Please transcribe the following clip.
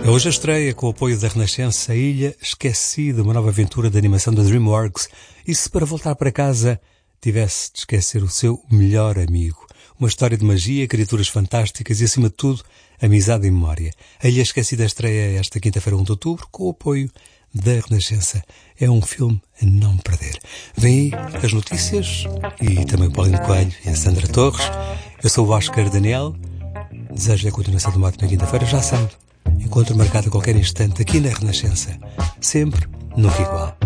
É hoje a estreia, com o apoio da Renascença, a Ilha Esquecida, uma nova aventura de animação da DreamWorks. E se para voltar para casa tivesse de esquecer o seu melhor amigo? Uma história de magia, criaturas fantásticas e, acima de tudo, amizade e memória. A Ilha Esquecida estreia esta quinta-feira, 1 de outubro, com o apoio da Renascença. É um filme a não perder. Vem aí as notícias e também o Paulinho Coelho e a Sandra Torres. Eu sou o Oscar Daniel. Desejo a continuação do Mato na quinta-feira. Já sabe, encontro marcado a qualquer instante aqui na Renascença. Sempre, nunca igual.